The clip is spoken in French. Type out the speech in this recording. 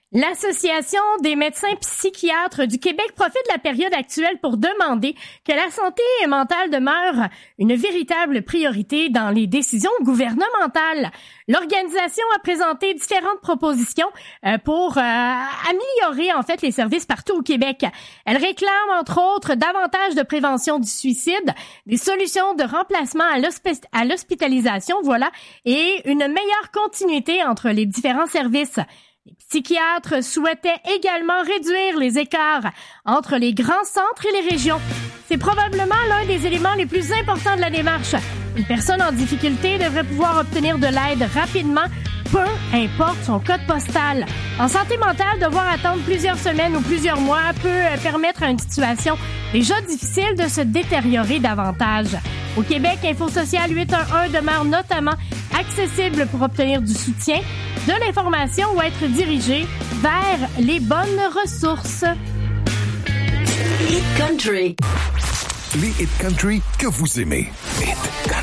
L'Association des médecins psychiatres du Québec profite de la période actuelle pour demander que la santé mentale demeure une véritable priorité dans les décisions gouvernementales. L'organisation a présenté différentes propositions pour améliorer en fait les services partout au Québec. Elle réclame entre autres davantage de prévention du suicide, des solutions de remplacement à l'hospitalisation, voilà, et une meilleure continuité entre les différents services. Les psychiatres souhaitaient également réduire les écarts entre les grands centres et les régions. C'est probablement l'un des éléments les plus importants de la démarche. Une personne en difficulté devrait pouvoir obtenir de l'aide rapidement, peu importe son code postal. En santé mentale, devoir attendre plusieurs semaines ou plusieurs mois peut permettre à une situation déjà difficile de se détériorer davantage. Au Québec, Info Social 811 demeure notamment accessible pour obtenir du soutien, de l'information ou être dirigé vers les bonnes ressources. Hit Country. Les Hit Country que vous aimez. Hit Country.